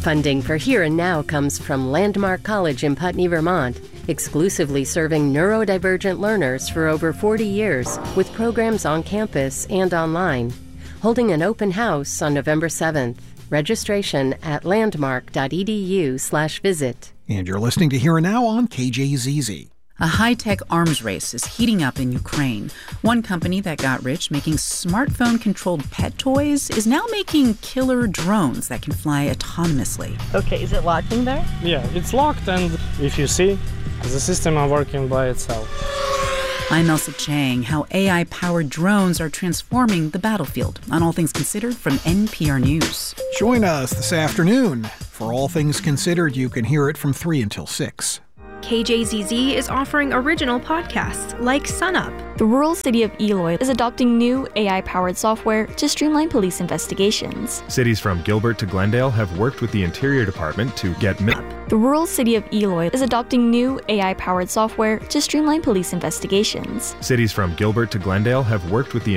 Funding for Here and Now comes from Landmark College in Putney, Vermont, exclusively serving neurodivergent learners for over 40 years with programs on campus and online. Holding an open house on November 7th. Registration at landmark.edu/visit. And you're listening to Here and Now on KJZZ. A high-tech arms race is heating up in Ukraine. One company that got rich making smartphone-controlled pet toys is now making killer drones that can fly autonomously. Okay, is it locking there? Yeah, it's locked, and if you see, the system is working by itself. I'm Elsa Chang. How AI-powered drones are transforming the battlefield on All Things Considered from NPR News. Join us this afternoon. For All Things Considered, you can hear it from 3 until 6. KJZZ is offering original podcasts like SunUp. The rural city of Eloy is adopting new AI-powered software to streamline police investigations. Cities from Gilbert to Glendale have worked with the Interior Department to get... The rural city of Eloy is adopting new AI-powered software to streamline police investigations. Cities from Gilbert to Glendale have worked with the